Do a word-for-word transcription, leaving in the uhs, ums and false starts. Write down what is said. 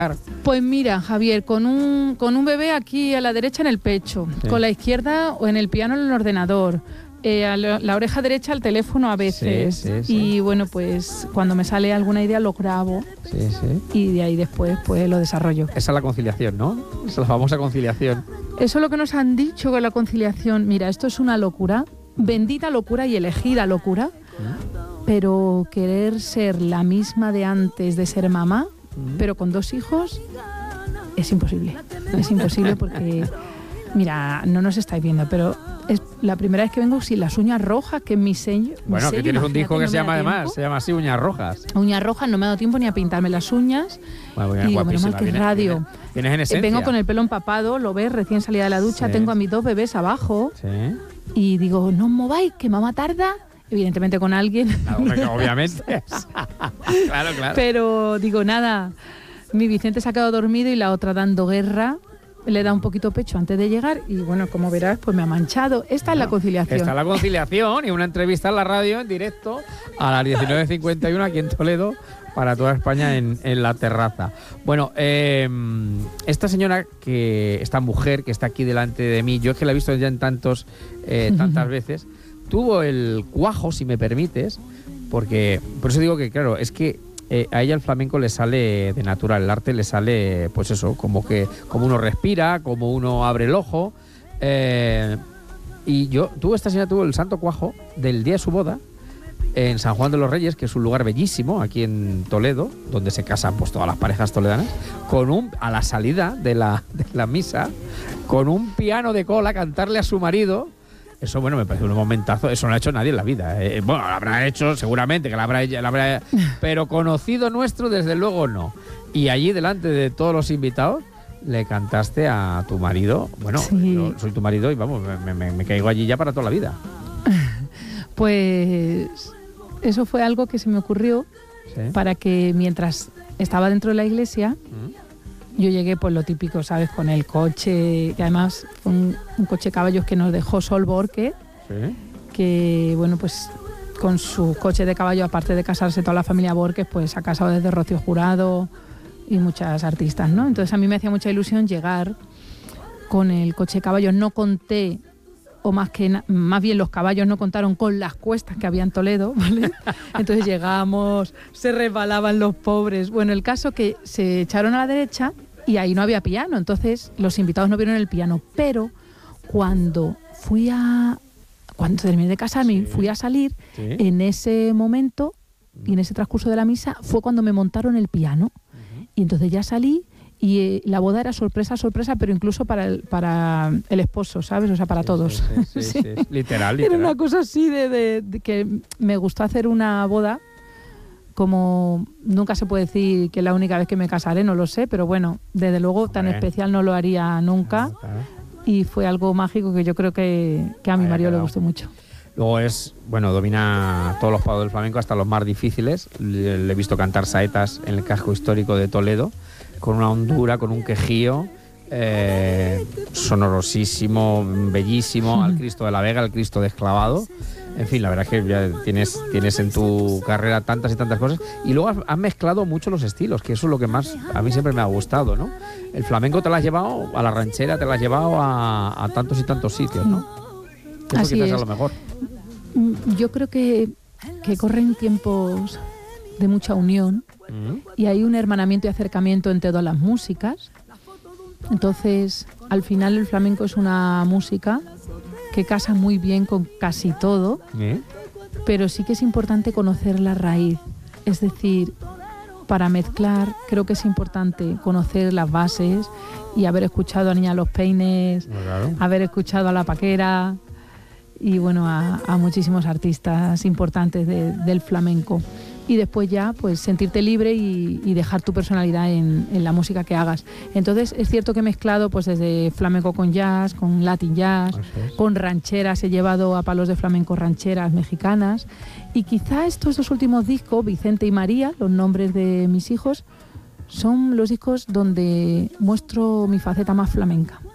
Pues mira, Javier, con un, con un bebé aquí a la derecha en el pecho, sí. Con la izquierda o en el piano en el ordenador, eh, a la, la oreja derecha al teléfono a veces, sí, sí, sí. Y bueno, pues cuando me sale alguna idea lo grabo, sí, sí. Y de ahí después pues lo desarrollo. Esa es la conciliación, ¿no? Esa es la famosa conciliación. Eso es lo que nos han dicho con la conciliación. Mira, esto es una locura, bendita locura y elegida locura, ¿Mm? Pero querer ser la misma de antes de ser mamá, pero con dos hijos es imposible, es imposible porque, mira, no nos estáis viendo, pero es la primera vez que vengo sin las uñas rojas, que es mi sello. Bueno, mi sello, que tienes un disco que no se llama tiempo. Además, se llama así Uñas Rojas. Uñas rojas, no me ha dado tiempo ni a pintarme las uñas. Bueno, y digo, menos mal que es radio. Vienes, vienes en esencia. Vengo con el pelo empapado, lo ves, recién salida de la ducha, sí. Tengo a mis dos bebés abajo, sí. Y digo, no os mováis, que mamá tarda. Evidentemente con alguien. Claro, obviamente. Claro, claro. Pero digo, nada, mi Vicente se ha quedado dormido y la otra dando guerra. Le da un poquito pecho antes de llegar y bueno, como verás, pues me ha manchado. Esta bueno, es la conciliación. Esta es la conciliación y una entrevista en la radio en directo a las diecinueve cincuenta y uno aquí en Toledo para toda España en, en la terraza. Bueno, eh, esta señora, que esta mujer que está aquí delante de mí, yo es que la he visto ya en tantos, eh, tantas veces, tuvo el cuajo, si me permites, porque por eso digo que claro, es que Eh, a ella el flamenco le sale de natural, el arte le sale, pues eso, como que como uno respira, como uno abre el ojo. Eh, y yo, tuvo esta señora tuvo el santo cuajo del día de su boda en San Juan de los Reyes, que es un lugar bellísimo aquí en Toledo, donde se casan pues todas las parejas toledanas, con un a la salida de la, de la misa, con un piano de cola, cantarle a su marido. Eso, bueno, me parece un momentazo. Eso no ha hecho nadie en la vida. Eh, bueno, lo habrá hecho, seguramente, que la habrá, la habrá... Pero conocido nuestro, desde luego, no. Y allí, delante de todos los invitados, le cantaste a tu marido. Bueno, sí. Yo soy tu marido y, vamos, me, me, me caigo allí ya para toda la vida. Pues eso fue algo que se me ocurrió, ¿sí? Para que mientras estaba dentro de la iglesia... ¿Mm? Yo llegué, pues lo típico, ¿sabes? Con el coche, que además fue un, un coche de caballos que nos dejó Sol Borque, ¿sí? Que, bueno, pues con su coche de caballo, aparte de casarse toda la familia Borges, pues ha casado desde Rocío Jurado y muchas artistas, ¿no? Entonces a mí me hacía mucha ilusión llegar con el coche de caballos. No conté, o más que na- más bien los caballos no contaron con las cuestas que había en Toledo, ¿vale? Entonces llegamos, se resbalaban los pobres. Bueno, el caso que se echaron a la derecha y ahí no había piano, entonces los invitados no vieron el piano, pero cuando fui a cuando terminé de casarme y fui a salir, ¿sí? En ese momento y en ese transcurso de la misa fue cuando me montaron el piano. Uh-huh. Y entonces ya salí y eh, la boda era sorpresa, sorpresa, pero incluso para el, para el esposo, ¿sabes? O sea, para sí, todos. Sí, sí, sí, sí. Sí. Literal, literal. Era una cosa así de, de, de que me gustó hacer una boda. Como nunca se puede decir que es la única vez que me casaré, no lo sé, pero bueno, desde luego tan Hombre. especial no lo haría nunca. Claro, claro. Y fue algo mágico que yo creo que, que a mi Vaya marido quedado. le gustó mucho. Luego es, bueno, domina todos los palos del flamenco, hasta los más difíciles. Le, le he visto cantar saetas en el casco histórico de Toledo, con una hondura, con un quejío, eh, sonorosísimo, bellísimo, mm. al Cristo de la Vega, al Cristo desclavado. En fin, la verdad es que ya tienes, tienes en tu carrera tantas y tantas cosas. Y luego has, has mezclado mucho los estilos, que eso es lo que más a mí siempre me ha gustado, ¿no? El flamenco te lo has llevado a la ranchera, te lo has llevado a, a tantos y tantos sitios, ¿no? Eso Así quizás es. a lo mejor. Yo creo que, que corren tiempos de mucha unión uh-huh. y hay un hermanamiento y acercamiento entre todas las músicas. Entonces, al final el flamenco es una música que casa muy bien con casi todo, ¿Eh? pero sí que es importante conocer la raíz. Es decir, para mezclar creo que es importante conocer las bases y haber escuchado a Niña Los Peines, claro. haber escuchado a La Paquera y bueno, a, a muchísimos artistas importantes de, del flamenco. Y después ya pues sentirte libre y, y dejar tu personalidad en, en la música que hagas. Entonces es cierto que he mezclado pues desde flamenco con jazz, con latin jazz, es. con rancheras, he llevado a palos de flamenco rancheras mexicanas y quizá estos dos últimos discos, Vicente y María, los nombres de mis hijos, son los discos donde muestro mi faceta más flamenca.